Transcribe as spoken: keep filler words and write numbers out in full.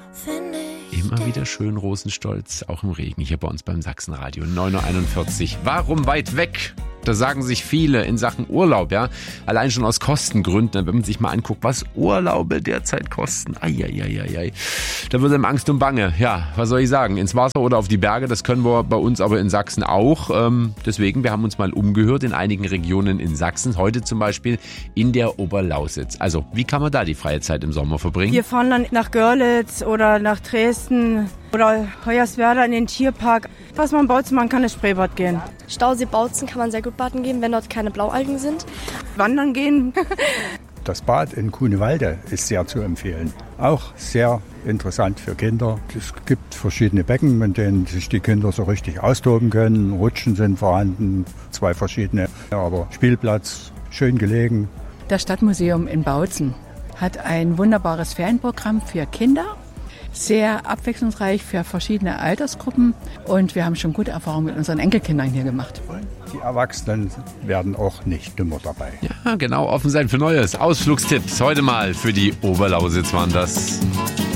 Immer wieder schön Rosenstolz, auch im Regen hier bei uns beim Sachsenradio. neun Uhr einundvierzig. Warum weit weg? Da sagen sich viele in Sachen Urlaub, ja. Allein schon aus Kostengründen, wenn man sich mal anguckt, was Urlaube derzeit kosten. Eieieiei. Da wird einem Angst und Bange. Ja, was soll ich sagen? Ins Wasser oder auf die Berge, das können wir bei uns aber in Sachsen auch. Ähm, deswegen, wir haben uns mal umgehört in einigen Regionen in Sachsen. Heute zum Beispiel in der Oberlausitz. Also, wie kann man da die freie Zeit im Sommer verbringen? Wir fahren dann nach Görlitz oder nach Dresden oder Hoyerswerda in den Tierpark. Was man baut, man kann ins Spreebad gehen. Stausee Bautzen kann man sehr gut baden gehen, wenn dort keine Blaualgen sind. Wandern gehen. Das Bad in Kunewalde ist sehr zu empfehlen. Auch sehr interessant für Kinder. Es gibt verschiedene Becken, in denen sich die Kinder so richtig austoben können. Rutschen sind vorhanden, zwei verschiedene, aber Spielplatz, schön gelegen. Das Stadtmuseum in Bautzen hat ein wunderbares Ferienprogramm für Kinder. Sehr abwechslungsreich für verschiedene Altersgruppen und wir haben schon gute Erfahrungen mit unseren Enkelkindern hier gemacht. Die Erwachsenen werden auch nicht dümmer dabei. Ja, genau, offen sein für Neues. Ausflugstipps heute mal für die Oberlausitz waren das.